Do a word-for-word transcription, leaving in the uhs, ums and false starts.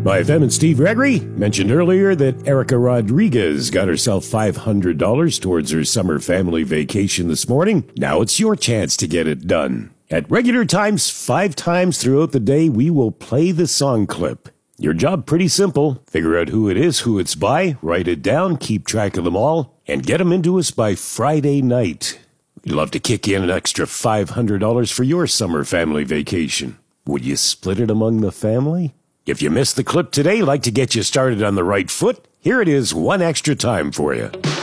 By F M and Steve Gregory. Mentioned earlier that Erica Rodriguez got herself five hundred dollars towards her summer family vacation this morning. Now it's your chance to get it done. At regular times, five times throughout the day, we will play the song clip. Your job pretty simple. Figure out who it is, who it's by, write it down, keep track of them all, and get them into us by Friday night. We'd love to kick in an extra five hundred dollars for your summer family vacation. Would you split it among the family? If you missed the clip today, like to get you started on the right foot, here it is one extra time for you.